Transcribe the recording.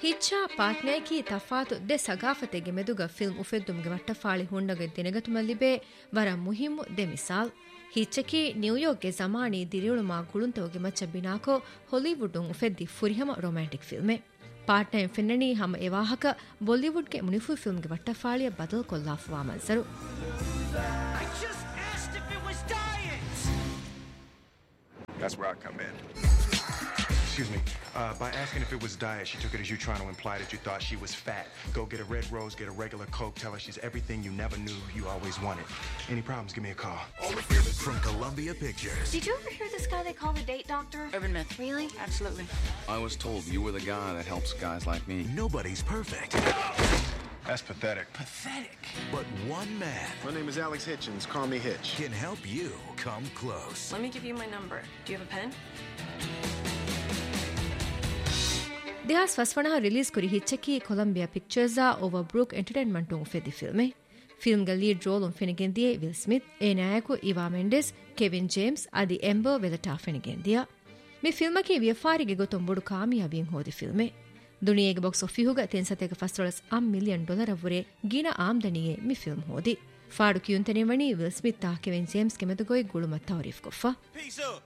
ಹಿಚ್ಚಾ ಪಾಟ್ನೇಕಿ ತಫಾತು ದೆ ಸಗಾಫತೆಗೆ ಮೆದುಗ film ಉಫೆದ್ದುಮ್ಗೆ ವಟ್ಟಫಾಳಿ ಹುಂಡಗೆ ದಿನಗತುಮಲ್ಲಿಬೇ ವರ ಮುಹಿಮ್ಮು ದೆ ಮಿಸಾಲ್ ಹಿಚ್ಚಕಿ ನ್ಯೂಯಾರ್ಕ್ಗೆ ಜಮಾನಿ ದಿರಿಯುಳುಮಾ ಗುಳುಂತವಗೆ ಮಚ್ಚ ಬಿನಾಕೋ ಹಾಲಿವುಡ್ಡುಂ ಉಫೆದ್ದಿ ಫುರಿಹಮ romantic ಫಿಲ್ಮೆ ಪಾಟ್ನೇಂ ಫಿನ್ನಣಿ ಹಮ ಎವಾಹಕ ಬಾಲಿವುಡ್ಗೆ ಮುನಿಫು ಫಿಲ್ಮ್ಗೆ ವಟ್ಟಫಾಳಿಯ ಬದಲ್ ಕೊಲ್ಲಾಫುವಾ ಮನ್ಸರು That's where I come in. Excuse me. By asking if it was diet, she took it as you trying to imply that you thought she was fat. Go get a red rose, get a regular Coke, tell her she's everything you never knew you always wanted. Any problems, give me a call. From Columbia Pictures. Did you ever hear this guy they call the date doctor? Urban myth. Really? Absolutely. I was told you were the guy that helps guys like me. Nobody's perfect. That's pathetic. Pathetic. But one man. My name is Alex Hitchens. Call me Hitch. Can help you come close. Let me give you my number. Do you have a pen? දෙහස් වස්වනහ release කුරි හිච්චකි Columbia පික්චර්සා ඕවර්බ්‍රූක් එන්ටර්ටේන්මන්ටුන් ෆෙදි ෆිල්මೆ ಫಿಲ್ಮ್ಗ lead role ಫೆನಿಗೆಂದಿಯೇ will Smith A Nayak ಇವಾ ಮೆಂಡೆಸ್ Kevin James ಅದಿ ಎಂಬರ್ ವೆಲಟಾ ಫೆನಿಗೆಂದಿಯ ಮಿ ಫಿಲ್ಮಕಿ ವಿಯಫಾರಿಗೆ ಗೊತ್ತೊಂ ಬುಡು ಕಾಮಿಯಾಬಿಯಂ ಹೋದಿ ಫಿಲ್ಮೆ ದುನಿಯೆಗೆ box ಆಫೀಹುಗ ತೆನ್ಸತೆಗ ಫಸ್ಟೊಳಸ್ $1 million ವರೆ ಗಿನ ಆಮ್ದನಿಯೇ ಮಿ film ಹೋದಿ ಫಾಡು ಕಿಯುಂತನೆ ವಣಿ will Smith ತಾ Kevin James ಗೆ ಮೆದುಗೊಯ್ ಗುಳುಮ ತೌರೀಫ್ ಕೊಫ್ಫಾ Peace up.